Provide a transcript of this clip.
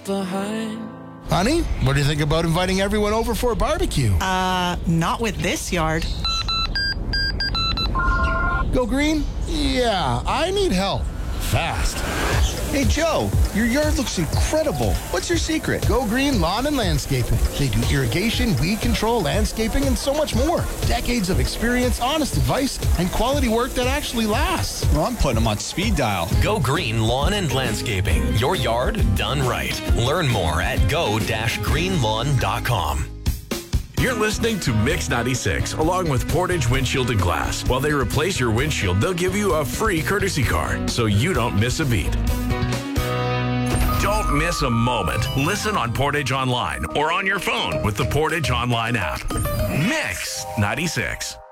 behind. Honey, what do you think about inviting everyone over for a barbecue? Not with this yard. Go green? Yeah, I need help. Fast. Hey, Joe, your yard looks incredible. What's your secret? Go Green Lawn and Landscaping. They do irrigation, weed control, landscaping, and so much more. Decades of experience, honest advice, and quality work that actually lasts. Well, I'm putting them on speed dial. Go Green Lawn and Landscaping. Your yard done right. Learn more at go-greenlawn.com. You're listening to Mix 96 along with Portage Windshield and Glass. While they replace your windshield, they'll give you a free courtesy car so you don't miss a beat. Don't miss a moment. Listen on Portage Online or on your phone with the Portage Online app. Mix 96.